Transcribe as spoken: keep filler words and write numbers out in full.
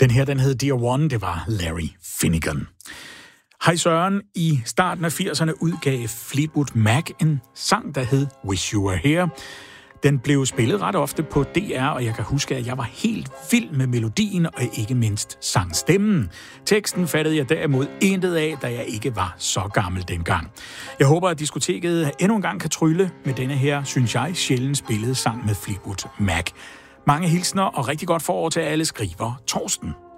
Den her, den hed Dear One, det var Larry Finnegan. Hej Søren, i starten af firserne udgav Fleetwood Mac en sang, der hed Wish You Were Here. Den blev spillet ret ofte på D R, og jeg kan huske, at jeg var helt vild med melodien og ikke mindst sangstemmen. Teksten fattede jeg derimod intet af, da jeg ikke var så gammel dengang. Jeg håber, at diskoteket endnu en gang kan trylle med denne her, synes jeg, sjældent spillede sang med Fleetwood Mac. Mange hilsner og rigtig godt forår til alle, skriver Torsten.